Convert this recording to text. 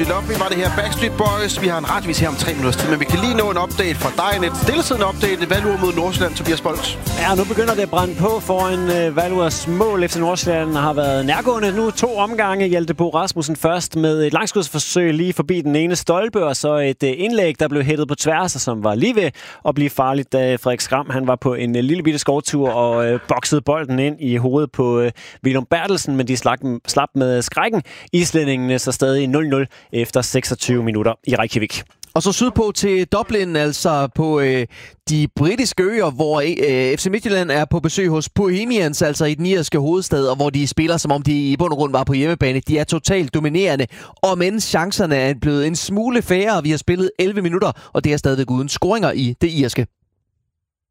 We Love Me var det her. Backstreet Boys. Vi har en retvis her om 3 minutters tid, men vi kan lige nå en update fra dig. Et stillesiddende update. Valur mod Nordsjælland, Tobias Bolt. Ja, nu begynder det at brænde på foran Valurs mål. FC Nordsjælland har været nærgående. Nu 2 omgange. Hjalte Bo Rasmussen først med et langskudsforsøg lige forbi den ene stolpe, og så et indlæg, der blev hættet på tværs, og som var lige ved at blive farligt, da Frederik Skram, han var på en lille bitte skovtur og boksede bolden ind i hovedet på Willum Bertelsen, men de slap med skrækken. Islændingene så stadig 0-0 efter 26 minutter i Reykjavik. Og så sydpå til Dublin, altså på de britiske øer, hvor FC Midtjylland er på besøg hos Bohemians, altså i den irske hovedstad, og hvor de spiller, som om de i bund og grund var på hjemmebane. De er totalt dominerende, og mens chancerne er blevet en smule færre, vi har spillet 11 minutter, og det er stadigvæk uden scoringer i det irske.